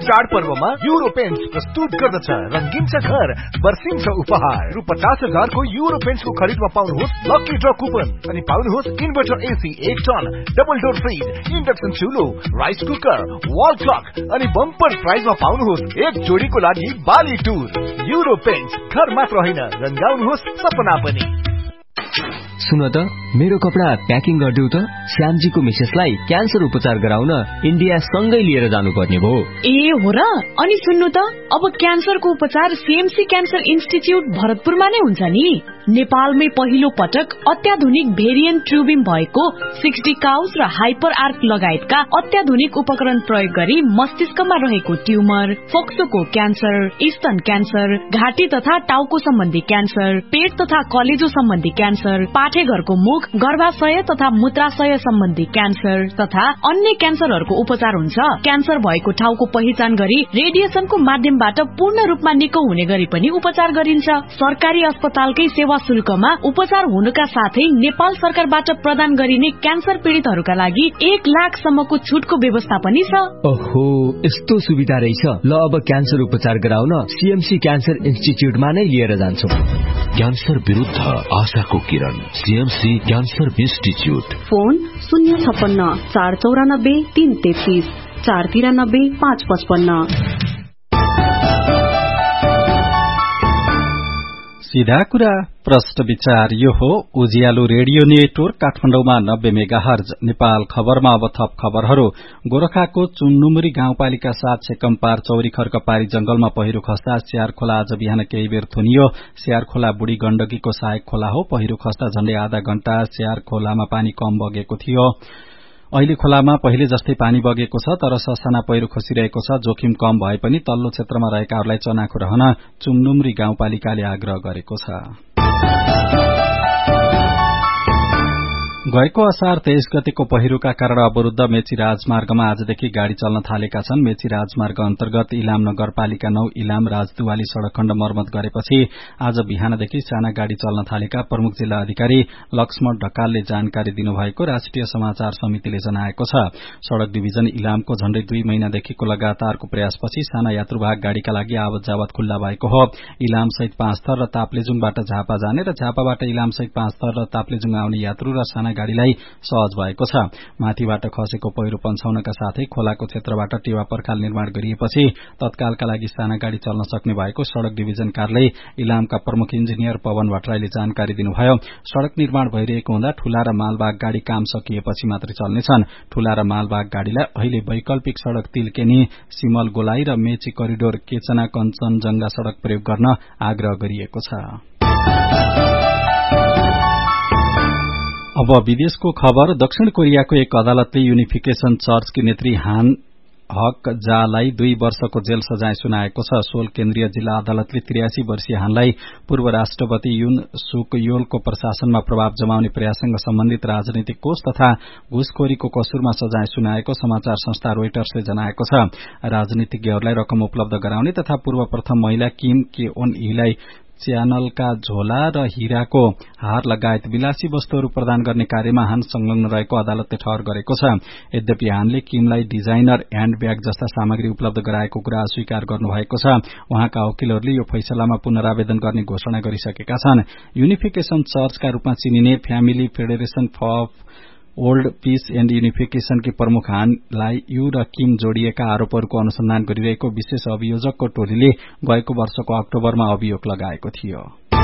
चाडपर्वमा euro paints प्रस्तुत गर्दछ रंगीन छ घर बर्सिन्छ उपहार रु 50,000 को युरो पेन्ट्स को खरिदमा पाउनुहोस् लकी ड्र कुपन अनि पाउनुहोस् inverter AC 1 ton double door fridge induction चुलो rice cooker wall clock अनि बम्पर प्राइजमा पाउनुहोस् एक जोडीको लागि बाली टुर युरो पेन्ट्स घर मात्र होइन रंगाउनुहोस् सपना पनि। सुन त मेरो कपडा प्याकिङ गरिदेऊ त श्यामजीको मिसेसलाई क्यान्सर उपचार गराउन इन्डिया सँगै लिएर जानुपर्ने भो। ए हो र अनि सुन्नु त अब क्यान्सरको उपचार सीएमसी क्यान्सर इन्स्टिट्युट भरतपुरमा नै हुन्छ नि। नेपालमै पहिलो पटक अत्याधुनिक भेरिएन्ट ट्युबिङ भएको 60 काउस र हाइपर आर्क लगायतका अत्याधुनिक उपकरण प्रयोग गरी मस्तिष्कमा रहेको ट्युमर, फोक्सोको क्यान्सर, स्तन क्यान्सर, घाँटी तथा टाउको सम्बन्धी क्यान्सर, पेट तथा कलेजो सम्बन्धी क्यान्सर, पाठेघरको मुख, गर्भाशय तथा मूत्राशय सम्बन्धी क्यान्सर तथा अन्य क्यान्सरहरूको उपचार हुन्छ। क्यान्सर भएको ठाउँको पहिचान गरी रेडिएसनको माध्यमबाट पूर्ण रूपमा निको हुने गरी पनि उपचार गरिन्छ। सरकारी अस्पतालकै सेवा शुल्कमा उपचार हुनुका साथै नेपाल सरकारबाट प्रदान गरिने क्यान्सर पीड़ितहरूका लागि 1 लाख सम्मको छुटको व्यवस्था पनि छ। ओहो यस्तो सुविधा रहेछ। ल अब क्यान्सर उपचार गराउन सीएमसी क्यान्सर इन्स्टिट्युटमा नै लिएर जान्छौ। क्यान्सर विरुद्ध आशाको किरण सीएमसी क्यान्सर इन्स्टिट्युट। फोन 056 494 333 493 555। सीधा कुरा प्रश्न विचार यो हो उज्यालो रेडियो नेटवर्क काठमाडौँमा 90 मेगाहर्ज। नेपाल खबरमा अब थप खबरहरू। गोरखाको चुन्नुमुरी गाउँपालिका 7 सेकम्पार चौरी खर्कपारी जंगलमा पहिरो खस्दा स्यार खोला आज बिहान केही बेर थुनियो। स्यार खोला बुढी गण्डकीको सहायक खोला हो। पहिरो खस्दा झण्डै आधा घण्टा स्यार खोलामा पानी कम बगेको थियो। अहिले खोलामा पहिले जस्तै पानी बगेको छ तर ससाना पहिरो खसिरहेको छ। जोखिम कम भए पनि तल्लो क्षेत्रमा रहेकाहरूलाई चनाखो रहन चुन्नुमुरी गाउँपालिकाले आग्रह गरेको छ। गएको असार 23 गतेको पहिरोका कारण अवरूद्ध मेची राजमार्गमा आजदेखि गाड़ी चल्न थालेका छन्। मेची राजमार्ग अन्तर्गत इलाम नगरपालिका 9 इलाम राजदुवाली सड़क खण्ड मर्मत गरेपछि आज बिहानदेखि साना गाड़ी चल्न थालेका प्रमुख जिल्ला अधिकारी लक्ष्मण ढकालले जानकारी दिनुभएको राष्ट्रिय समाचार समितिले जनाएको छ। सड़क डिभिजन इलामको झण्डै 2 महिनादेखिको लगातारको प्रयासपछि साना यात्रुवाहक गाड़ीका लागि आवत जावत खुल्ला भएको हो। इलाम सहित 5 थर र ताप्लेजुङबाट झापा जाने र झापाबाट इलाम सहित 5 थर र ताप्लेजुङ आउने यात्रु र साना गाड़ीलाई सहज भएको छ। माथिबाट खसेको पहिरो पन्छाउनका साथै खोलाको क्षेत्रबाट टेवा पर्खाल निर्माण गरिएपछि तत्कालका लागि साना गाड़ी चल्न सक्ने भएको सड़क डिभिजन कार्यालय इलामका प्रमुख इन्जिनियर पवन भट्टराईले जानकारी दिनुभयो। सड़क निर्माण भइरहेको हुँदा ठूला र मालवाहक गाड़ी काम सकिएपछि मात्रै चल्नेछन्। ठूला र मालवाहक गाड़ीलाई अहिले वैकल्पिक सड़क तिलकेनी सिमल गोलाई र मेची करिडोर केचना कञ्चनजंघा सड़क प्रयोग गर्न आग्रह गरिएको छ। अब विदेशको खबर। दक्षिण कोरियाको एक अदालतले युनिफिकेशन चर्चकी नेत्री हान हक जालाई 2 वर्षको जेल सजाय सुनाएको छ। सोल केन्द्रीय जिल्ला अदालतले 83 वर्षीय हानलाई पूर्व राष्ट्रपति युन सुक योलको प्रशासनमा प्रभाव जमाउने प्रयाससँग सम्बन्धित राजनीतिक कोष तथा घुसखोरीको कसुरमा सजाय सुनाएको समाचार संस्था रोइटर्सले जनाएको छ। राजनीतिज्ञहरूलाई रकम उपलब्ध गराउने तथा पूर्व प्रथम महिला किम के ओन ईलाई च्यानलका झोला र हीराको हार लगायत विलासी वस्तुहरू प्रदान गर्ने कार्यमा हान संलग्न रहेको अदालतले ठहर गरेको छ। यद्यपि हानले किमलाई डिजाइनर ह्याण्डब्याग जस्ता सामग्री उपलब्ध गराएको कुरा अस्वीकार गर्नुभएको छ। उहाँका वकिलहरूले यो फैसलामा पुनरावेदन गर्ने घोषणा गरिसकेका छन्। युनिफिकेशन चर्चका रूपमा चिनिने family federation for old piece and युनिफिकेशनकी प्रमुख हानलाई यू र किम जोडिएका आरोपहरूको अनुसन्धान गरिरहेको विशेष अभियोजकको टोलीले गएको वर्षको अक्टोबरमा अभियोग लगाएको थियो।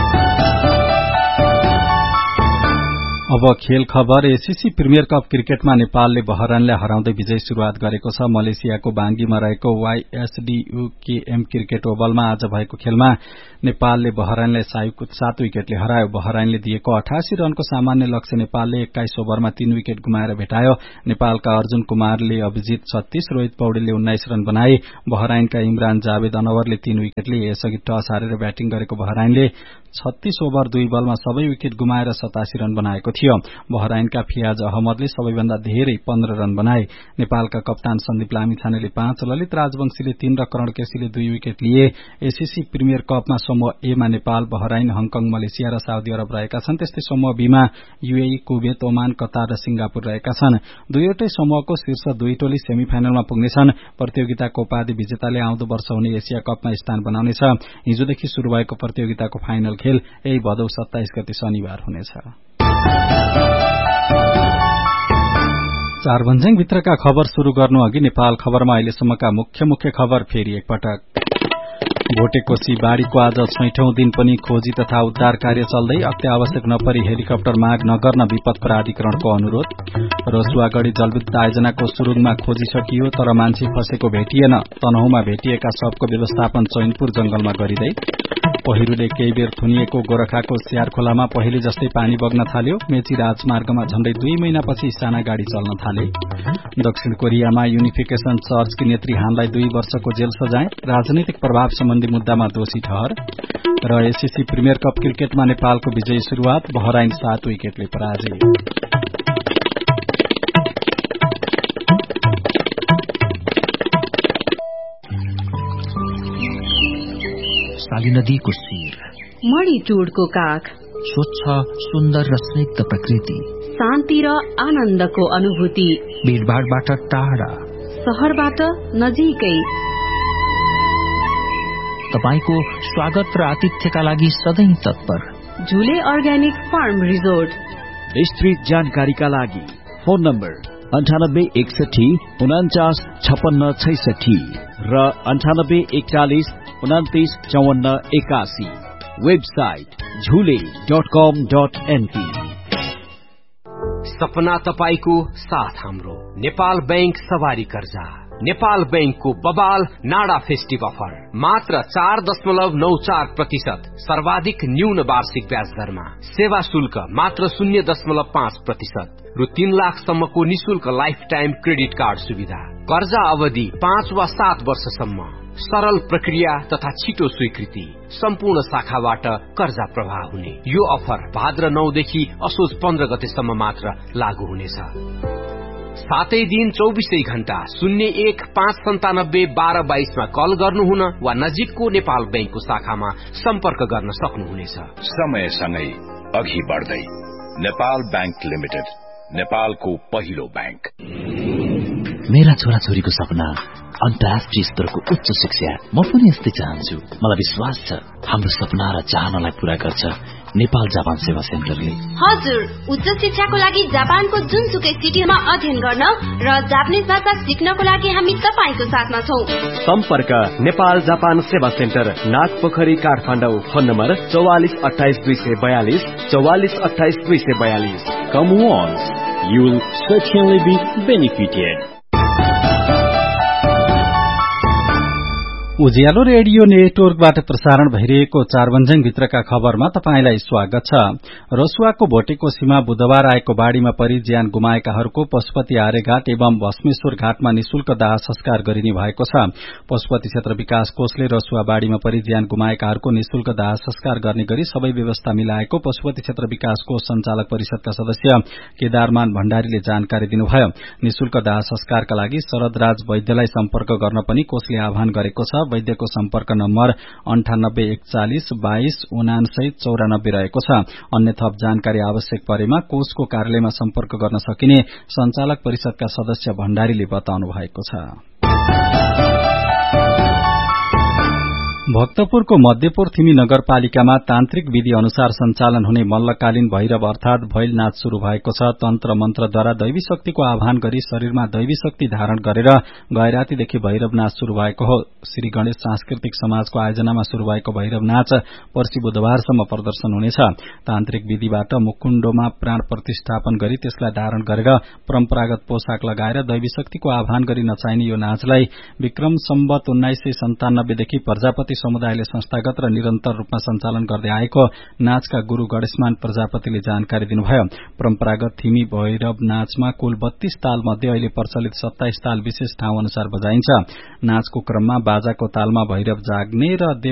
अब खेल खबर। एसीसी प्रिमियर कप क्रिकेटमा नेपालले बहराइनलाई हराउँदै विजय शुरूआत गरेको छ। मलेसियाको बाङ्गीमा रहेको YSDUKM क्रिकेट ओभलमा आज भएको खेलमा नेपालले बहराइनलाई 7 विकेटले हरायो। बहराइनले दिएको 88 रनको सामान्य लक्ष्य नेपालले 21 ओभरमा 3 विकेट गुमाएर भेटायो। नेपालका अर्जुन कुमारले अभिजित 36, रोहित पौडेलले 19 रन बनाए। बहराइनका इमरान जावेद अनवरले 3 विकेटले। यसअघि टस हारेर ब्याटिङ गरेको बहराइनले 36 ओभर 2 बलमा सबै विकेट गुमाएर 87 रन बनाएको थियो। बहराइनका फियाज अहमदले सबैभन्दा धेरै 15 रन बनाए। नेपालका कप्तान सन्दीप लामिछानेले 5, ललित राजवंशीले 3 र करण केसीले 2 विकेट लिए। एसीसी प्रिमियर कपमा समूह ए मा नेपाल, बहराइन, हङकङ, मलेसिया र साउदी अरब रहेका छन्। त्यस्तै समूह बी मा यूएई, कुवेत, ओमान, कतार र सिंगापुर रहेका छन्। दुईवटै समूहको शीर्ष 2 टोली सेमिफाइनलमा पुग्नेछन्। प्रतियोगिताको उपाधि विजेताले आउँदो वर्ष हुने एशिया कपमा स्थान बनाउनेछ। हिजोदेखि शुरू भएको प्रतियोगिताको फाइनल खेल यही भदौ 27 गते शनिबार हुनेछ। चारभन्ज्याङ भित्रका खबर शुरू गर्नु अघि नेपाल खबरमा अहिलेसम्मका मुख्य खबर फेरि एकपटक। भोटेकोशी बाढ़ीको आज 6औं दिन पनि खोजी तथा उद्धार कार्य चल्दै। अत्यावश्यक नपरी हेलिकप्टर माग नगर्न विपद प्राधिकरणको अनुरोध। रसुवागढ़ी जलविद्युत आयोजनाको सुरुङमा खोजी सकियो तर मान्छे फसेको भेटिएन। तनहुँमा भेटिएका शवको व्यवस्थापन चैनपुर जंगलमा गरिँदै। पहिरोले केही बेर थुनिएको गोरखाको स्यार खोलामा पहिले जस्तै पानी बग्न थाल्यो। मेची राजमार्गमा झण्डै 2 महिनापछि साना गाड़ी चल्न थाले। दक्षिण कोरियामा युनिफिकेशन चर्चकी नेत्री हानलाई 2 वर्षको जेल सजाय। राजनैतिक प्रभाव सम्बन्धी मुद्दामा दोषी ठहर। र एसीसी प्रिमियर कप क्रिकेटमा नेपालको विजयी शुरूआत, बहराइन 7 विकेटले पराजय। साली नदीको शिर, मणिटुडको काख, स्वच्छ सुन्दर र स्निग्ध प्रकृति, शान्ति र आनन्दको अनुभूति, भीड़भाड़बाट टाढा, शहरबाट नजिकै। तपाईको स्वागत र आतिथ्यका लागि सधैं तत्पर झुले अर्ग्यानिक फार्म रिजोर्ट। विस्तृत जानकारीका लागि फोन नम्बर 9861 49 56 66 र 9841 29 54 81। वेबसाइट झुले.com.np। सपना तपाईको साथ हाम्रो। नेपाल बैंक सवारी कर्जा, नेपाल बैंकको बबाल नाडा फेस्टिभ अफर मात्र 4.94% सर्वाधिक न्यून वार्षिक ब्याज दरमा। सेवा शुल्क मात्र 0.5% रु 3 लाखसम्मको निशुल्क लाइफ टाइम क्रेडिट कार्ड सुविधा। कर्जा अवधि 5 वा 7 वर्षसम्म। सरल प्रक्रिया तथा छिटो स्वीकृति। सम्पूर्ण शाखाबाट कर्जा प्रवाह हुने यो अफर भाद्र 9 देखि असोज 15 गतेसम्म मात्र लागू हुनेछ। 7 दिन 24 घण्टा 01 597 1222 मा कल गर्नुहुन वा नजिकको नेपाल बैंकको शाखामा सम्पर्क गर्न सक्नुहुनेछ। समयसँगै अघि बढ्दै नेपाल बैंक लिमिटेड, नेपालको पहिलो बैंक। मेरा छोराछोरीको सपना अन्तर्राष्ट्रिय स्तरको उच्च शिक्षा। म पनि यस्तै चाहन्छु। मलाई विश्वास छ हाम्रो सपना र चाहनालाई पूरा गर्छ नेपाल जापान सेवा सेन्टरले। हजुर, उच्च शिक्षाको लागि जापानको जुनसुकै सिटीमा अध्ययन गर्न र जापानिज भाषा सिक्नको लागि हामी तपाईको साथमा छौं। सम्पर्क नेपाल जापान सेवा centre, Nagpokhari, Kathmandu. Phone number 44 28 242 44 28 242। Come once, you will certainly be benefited. Ujyaalo radio नेटवर्कबाट प्रसारण भइरहेको चारभन्ज्याङ भित्रका खबरमा तपाईंलाई स्वागत छ। रसुवाको भोटेकोशीमा बुधबार आएको बाढ़ीमा परि ज्यान गुमाएकाहरूको पशुपति आर्यघाट एवं भस्मेश्वर घाटमा निशुल्क दाह संस्कार गरिने भएको छ। पशुपति क्षेत्र विकास कोषले रसुवा बाढ़ीमा परि ज्यान गुमाएकाहरूको निशुल्क दाह संस्कार गर्ने गरी सबै व्यवस्था मिलाएको पशुपति क्षेत्र विकास कोष संचालक परिषदका सदस्य केदारमान भण्डारीले जानकारी दिनुभयो। निशुल्क दाह संस्कारका लागि शरदराज वैद्यलाई सम्पर्क गर्न पनि कोषले आह्वान गरेको छ। वैद्यको सम्पर्क नम्बर 9841 22 99 94 रहेको छ। अन्य थप जानकारी आवश्यक परेमा कोषको कार्यालयमा सम्पर्क गर्न सकिने संचालक परिषदका सदस्य भण्डारीले बताउनु भएको छ। भक्तपुरको मध्यपुर थिमी नगरपालिकामा तान्त्रिक विधि अनुसार सञ्चालन हुने मल्लकालीन भैरव अर्थात भैल नाच शुरू भएको छ। तन्त्र मन्त्रद्वारा दैवी शक्तिको आह्वान गरी शरीरमा दैवी शक्ति धारण गरेर गैरातीदेखि भैरव नाच शुरू भएको हो। श्री गणेश सांस्कृतिक समाजको आयोजनामा शुरू भएको भैरव नाच पर्सि बुधबारसम्म प्रदर्शन हुनेछ। तान्त्रिक विधिबाट मुकुण्डोमा प्राण प्रतिष्ठापन गरी त्यसलाई धारण गरेर परम्परागत पोशाक लगाएर दैवी शक्तिको आह्वान गरी नचाइने यो नाचलाई विक्रम सम्वत 1997 देखि प्रजापति समुदायले संस्थागत र निरन्तर रूपमा सञ्चालन गर्दै आएको नाचका गुरू गणेशमान प्रजापतिले जानकारी दिनुभयो। परम्परागत थिमी भैरव नाचमा कुल 32 ताल मध्ये अहिले प्रचलित 27 ताल विशेष ठाउँ अनुसार बजाइन्छ। नाचको क्रममा बाजाको तालमा भैरव जाग्ने र